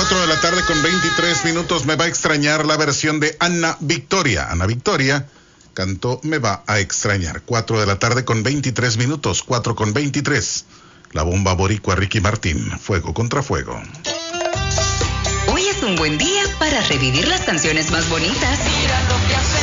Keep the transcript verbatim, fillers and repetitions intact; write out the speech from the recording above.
cuatro de la tarde con veintitrés minutos. Me va a extrañar la versión de Ana Victoria. Ana Victoria cantó Me va a extrañar. cuatro de la tarde con veintitrés minutos. cuatro con veintitrés. La bomba boricua Ricky Martín. Fuego contra fuego. Hoy es un buen día para revivir las canciones más bonitas. Mira lo que hace